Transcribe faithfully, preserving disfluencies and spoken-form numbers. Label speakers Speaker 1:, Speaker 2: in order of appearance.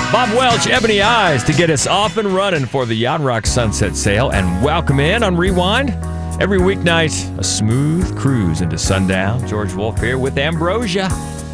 Speaker 1: Bob Welch, Ebony Eyes, to get us off and running for the Yacht Rock Sunset Sale. And welcome in on Rewind. Every weeknight, a smooth cruise into sundown. George Wolf here with Ambrosia.